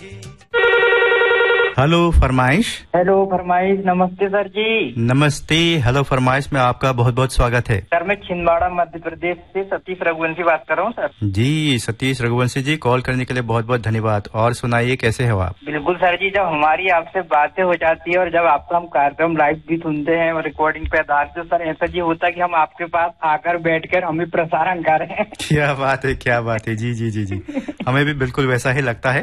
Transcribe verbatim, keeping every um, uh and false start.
Hello फरमाइश। Hello फरमाइश। नमस्ते सर जी। नमस्ते। हेलो फरमाइश में आपका बहुत बहुत स्वागत है। सर मैं छिंदवाड़ा मध्य प्रदेश से सतीश रघुवंशी बात कर रहा हूँ सर। जी सतीश रघुवंशी जी, कॉल करने के लिए बहुत बहुत धन्यवाद। और सुनाइए कैसे हो आप? बिल्कुल सर जी, जब हमारी आपसे बातें हो जाती है और जब आपका हम कार्यक्रम लाइव भी सुनते हैं और रिकॉर्डिंग पे आधार से, सर ऐसा जी होता है कि हम आपके पास आकर बैठकर हमें प्रसारण कर रहे हैं। क्या बात है, क्या बात है। जी जी जी जी हमें भी बिल्कुल वैसा ही लगता है।